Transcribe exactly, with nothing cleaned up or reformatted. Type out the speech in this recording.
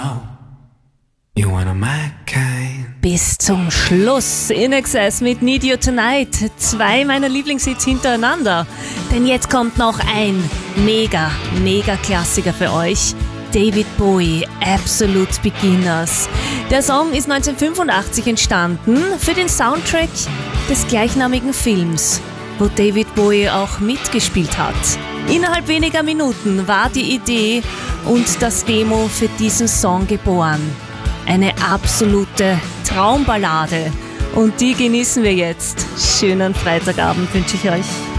You wanna my kind. Bis zum Schluss In Excess mit Need You Tonight. Zwei meiner Lieblingshits hintereinander. Denn jetzt kommt noch ein mega, mega Klassiker für euch. David Bowie, Absolute Beginners. Der Song ist neunzehnhundertfünfundachtzig entstanden für den Soundtrack des gleichnamigen Films, wo David Bowie auch mitgespielt hat. Innerhalb weniger Minuten war die Idee und das Demo für diesen Song geboren. Eine absolute Traumballade und die genießen wir jetzt. Schönen Freitagabend wünsche ich euch.